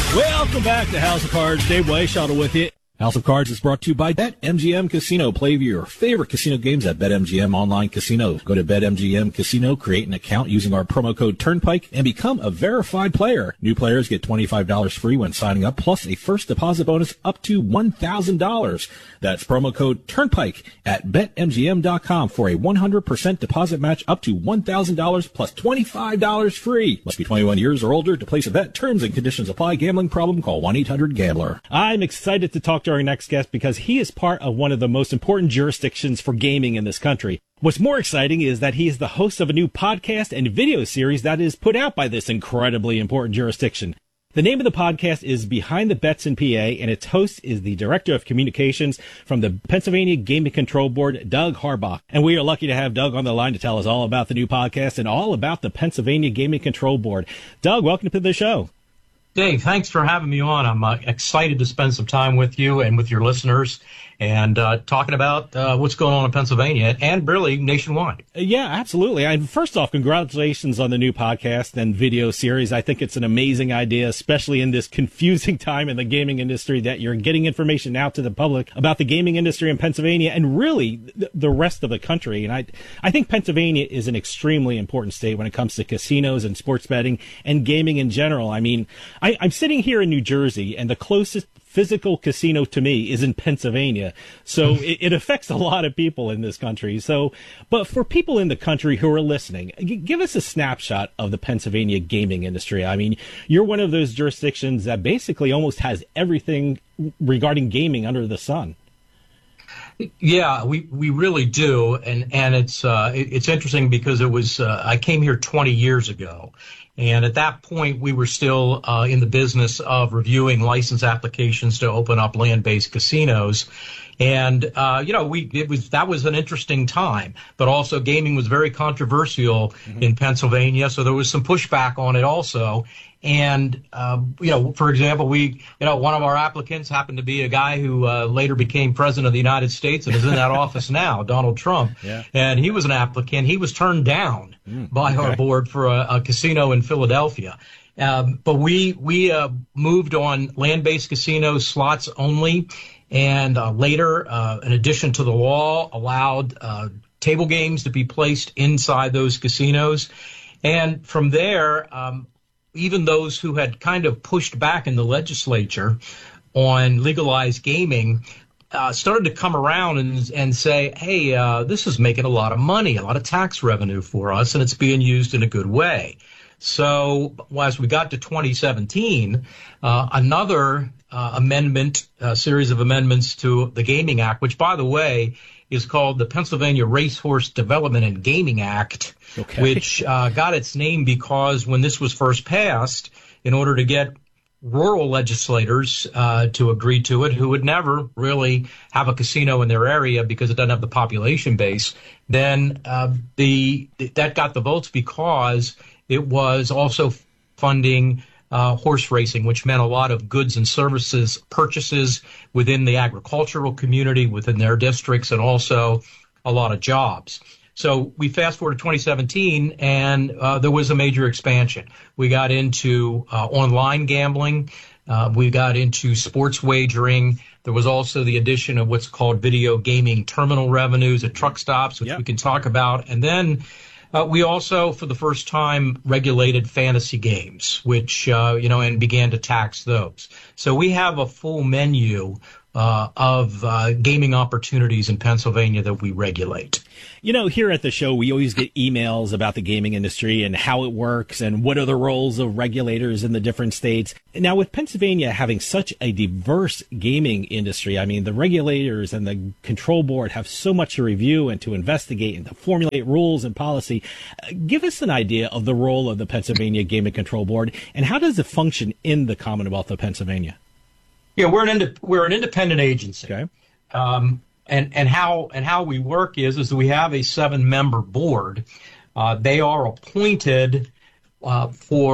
Welcome back to House of Cards. Dave Weishaupt with you. House of Cards is brought to you by BetMGM Casino. Play your favorite casino games at BetMGM Online Casino. Go to BetMGM Casino, create an account using our promo code Turnpike, and become a verified player. New players get $25 free when signing up, plus a first deposit bonus up to $1,000. That's promo code Turnpike at BetMGM.com for a 100% deposit match up to $1,000 plus $25 free. Must be 21 years or older to place a bet. Terms and conditions apply. Gambling problem? Call 1-800-GAMBLER. I'm excited to talk to our next guest because he is part of one of the most important jurisdictions for gaming in this country. What's more exciting is that he is the host of a new podcast and video series that is put out by this incredibly important jurisdiction. The name of the podcast is Behind the Bets in PA, and its host is the Director of Communications from the Pennsylvania Gaming Control Board, Doug Harbach. And we are lucky to have Doug on the line to tell us all about the new podcast and all about the Pennsylvania Gaming Control Board. Doug, welcome to the show. Dave, thanks for having me on. I'm excited to spend some time with you and with your listeners and talking about what's going on in Pennsylvania and really nationwide. Yeah, absolutely. First off, congratulations on the new podcast and video series. I think it's an amazing idea, especially in this confusing time in the gaming industry, that you're getting information out to the public about the gaming industry in Pennsylvania and really the rest of the country. And I think Pennsylvania is an extremely important state when it comes to casinos and sports betting and gaming in general. I mean, I'm sitting here in New Jersey, and the closest physical casino to me is in Pennsylvania. So it affects a lot of people in this country. So, but for people in the country who are listening, give us a snapshot of the Pennsylvania gaming industry. I mean, you're one of those jurisdictions that basically almost has everything regarding gaming under the sun. Yeah, we really do. And it's interesting because it was, I came here 20 years ago. And at that point, we were still in the business of reviewing license applications to open up land-based casinos. And, that was an interesting time. But also gaming was very controversial in Pennsylvania, so there was some pushback on it also. And, for example, one of our applicants happened to be a guy who later became president of the United States and is in that office now, Donald Trump. Yeah. And he was an applicant. He was turned down by our board for a casino in Philadelphia. But we moved on land-based casinos, slots only. And later, in addition to the law, allowed table games to be placed inside those casinos. And from there, even those who had kind of pushed back in the legislature on legalized gaming started to come around and say, hey, this is making a lot of money, a lot of tax revenue for us, and it's being used in a good way. So as we got to 2017, another series of amendments to the Gaming Act, which, by the way, is called the Pennsylvania Racehorse Development and Gaming Act, which got its name because when this was first passed, in order to get rural legislators to agree to it, who would never really have a casino in their area because it doesn't have the population base, then that got the votes because it was also funding horse racing, which meant a lot of goods and services purchases within the agricultural community, within their districts, and also a lot of jobs. So we fast forward to 2017, and there was a major expansion. We got into online gambling. We got into sports wagering. There was also the addition of what's called video gaming terminal revenues at truck stops, which we can talk about. And then we also, for the first time, regulated fantasy games, which, and began to tax those. So we have a full menu of gaming opportunities in Pennsylvania that we regulate. You know, here at the show, we always get emails about the gaming industry and how it works and what are the roles of regulators in the different states. Now, with Pennsylvania having such a diverse gaming industry, I mean, the regulators and the control board have so much to review and to investigate and to formulate rules and policy. Give us an idea of the role of the Pennsylvania Gaming Control Board and how does it function in the Commonwealth of Pennsylvania? Yeah, we're an independent agency. Okay. And how we work is that we have a 7-member board. They are appointed by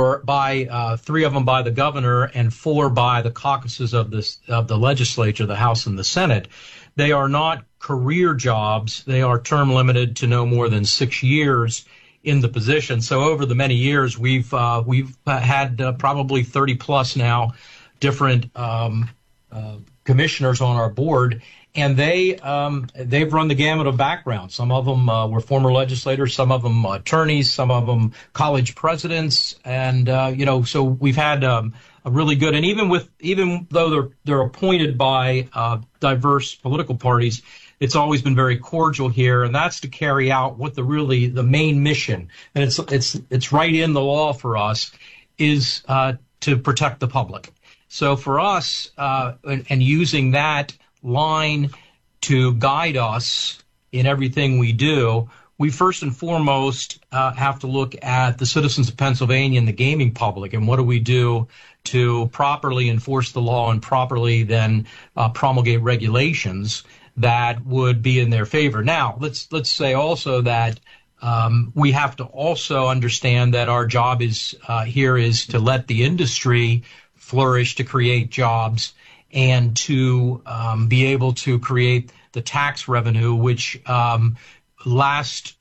3 of them by the governor and 4 by the caucuses of the legislature, the House and the Senate. They are not career jobs. They are term limited to no more than 6 years in the position. So over the many years, we've had probably 30 plus now different commissioners on our board, and they've run the gamut of backgrounds. Some of them were former legislators, some of them attorneys, some of them college presidents, and so we've had a really good. And even though they're appointed by diverse political parties, it's always been very cordial here, and that's to carry out what the main mission, and it's right in the law for us, is to protect the public. So for us, and using that line to guide us in everything we do, we first and foremost have to look at the citizens of Pennsylvania and the gaming public, and what do we do to properly enforce the law and properly then promulgate regulations that would be in their favor. Now, let's say also that we have to also understand that our job is to let the industry flourish, to create jobs, and to be able to create the tax revenue, which last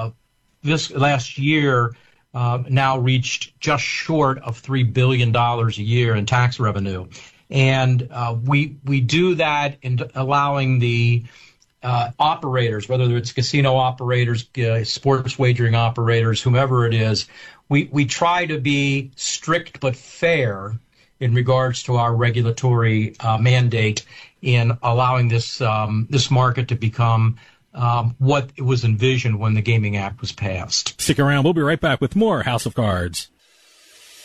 year now reached just short of $3 billion a year in tax revenue. And we do that in allowing the operators, whether it's casino operators, sports wagering operators, whomever it is, we try to be strict but fair in regards to our regulatory mandate in allowing this market to become what it was envisioned when the Gaming Act was passed. Stick around. We'll be right back with more House of Cards.